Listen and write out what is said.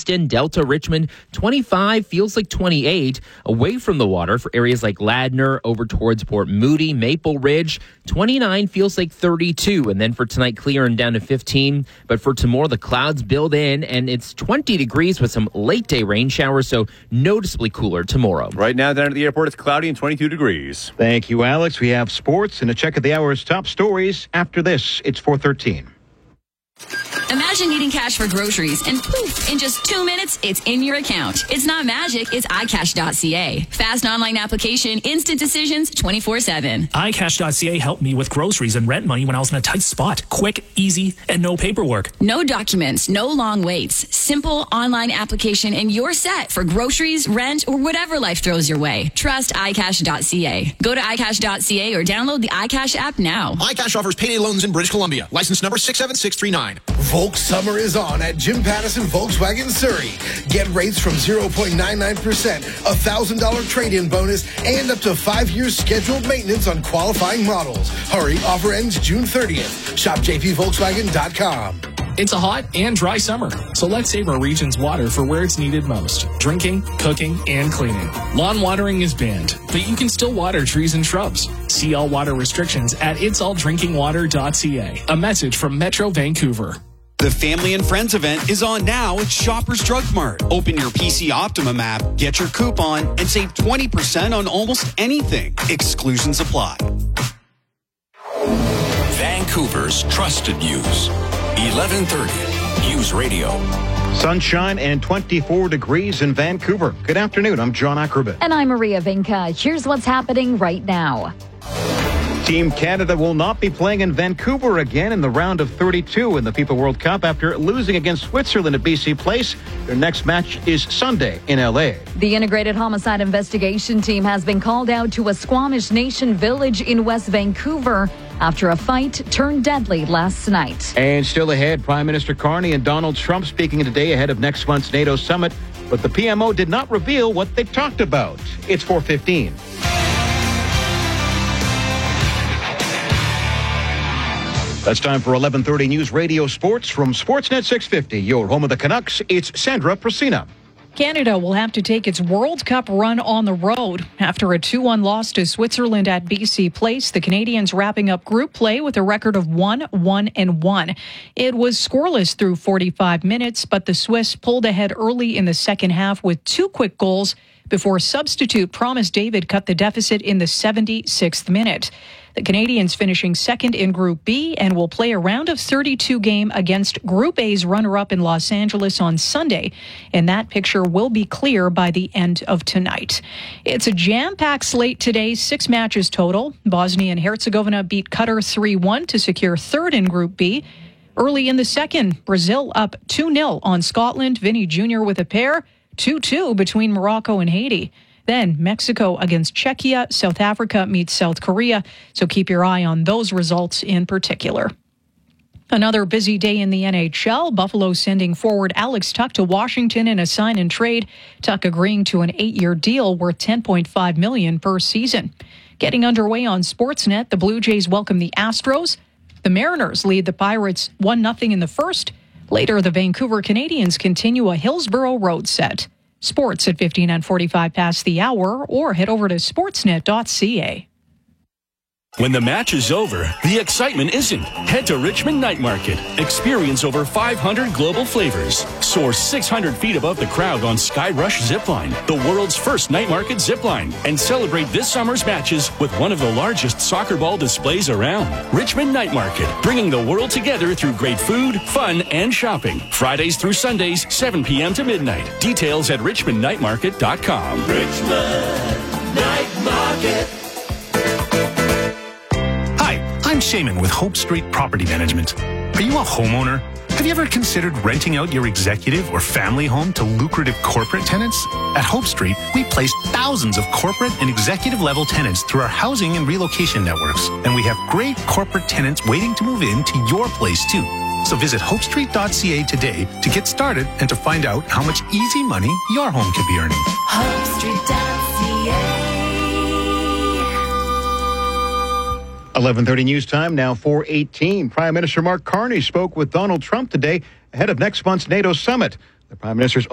Kingston, Delta, Richmond. 25 feels like 28. Away from the water for areas like Ladner, over towards Port Moody, Maple Ridge. 29 feels like 32. And then for tonight, clear and down to 15. But for tomorrow, the clouds build in, and it's 20 degrees with some late day rain showers, so noticeably cooler tomorrow. Right now, down at the airport, it's cloudy and 22 degrees. Thank you, Alex. We have sports and a check of the hour's top stories. After this, it's 4:13. Imagine needing cash for groceries and poof, in just 2 minutes, it's in your account. It's not magic, it's iCash.ca. Fast online application, instant decisions, 24/7. iCash.ca helped me with groceries and rent money when I was in a tight spot. Quick, easy, and no paperwork. No documents, no long waits. Simple online application and you're set for groceries, rent, or whatever life throws your way. Trust iCash.ca. Go to iCash.ca or download the iCash app now. iCash offers payday loans in British Columbia. License number 67639. Volk summer is on at Jim Pattison Volkswagen Surrey. Get rates from 0.99%, a $1,000 trade-in bonus, and up to 5 years scheduled maintenance on qualifying models. Hurry, offer ends June 30th. Shop jpvolkswagen.com. It's a hot and dry summer, so let's save our region's water for where it's needed most. Drinking, cooking, and cleaning. Lawn watering is banned, but you can still water trees and shrubs. See all water restrictions at itsallDrinkingWater.ca. A message from Metro Vancouver. The Family and Friends event is on now at Shoppers Drug Mart. Open your PC Optimum app, get your coupon, and save 20% on almost anything. Exclusions apply. Vancouver's trusted news. 1130 News Radio. Sunshine and 24 degrees in Vancouver. Good afternoon. I'm John Ackerman. And I'm Maria Vinca. Here's what's happening right now. Team Canada will not be playing in Vancouver again in the round of 32 in the FIFA World Cup after losing against Switzerland at BC Place. Their next match is Sunday in LA. The Integrated Homicide Investigation Team has been called out to a Squamish Nation village in West Vancouver after a fight turned deadly last night. And still ahead, Prime Minister Carney and Donald Trump speaking today ahead of next month's NATO summit, but the PMO did not reveal what they talked about. It's 4:15. That's time for 11:30 News Radio Sports from Sportsnet 650. Your home of the Canucks, it's Sandra Prasina. Canada will have to take its World Cup run on the road. After a 2-1 loss to Switzerland at BC Place, the Canadians wrapping up group play with a record of 1-1-1. It was scoreless through 45 minutes, but the Swiss pulled ahead early in the second half with 2 quick goals before substitute Promise David cut the deficit in the 76th minute. The Canadians finishing second in Group B and will play a round of 32 game against Group A's runner-up in Los Angeles on Sunday, and that picture will be clear by the end of tonight. It's a jam-packed slate today, 6 matches total. Bosnia and Herzegovina beat Qatar 3-1 to secure third in Group B. Early in the second, Brazil up 2-0 on Scotland. Vinny Jr. with a pair, 2-2 between Morocco and Haiti. Then Mexico against Czechia, South Africa meets South Korea, so keep your eye on those results in particular. Another busy day in the NHL. Buffalo sending forward Alex Tuch to Washington in a sign and trade. Tuch agreeing to an 8-year deal worth $10.5 million per season. Getting underway on Sportsnet, the Blue Jays welcome the Astros. The Mariners lead the Pirates 1-0 in the first. Later, the Vancouver Canadians continue a Hillsborough road set. Sports at 15 and 45 past the hour, or head over to sportsnet.ca. When the match is over, the excitement isn't. Head to Richmond Night Market. Experience over 500 global flavors. Soar 600 feet above the crowd on Skyrush Zipline, the world's first night market zipline. And celebrate this summer's matches with one of the largest soccer ball displays around. Richmond Night Market, bringing the world together through great food, fun, and shopping. Fridays through Sundays, 7 p.m. to midnight. Details at richmondnightmarket.com. Richmond Night Market. I'm Shaman with Hope Street Property Management. Are you a homeowner? Have you ever considered renting out your executive or family home to lucrative corporate tenants? At Hope Street, we place thousands of corporate and executive level tenants through our housing and relocation networks. And we have great corporate tenants waiting to move into your place too. So visit hopestreet.ca today to get started and to find out how much easy money your home could be earning. Hopestreet.ca. 11:30 news time, now 4:18. Prime Minister Mark Carney spoke with Donald Trump today ahead of next month's NATO summit. The Prime Minister's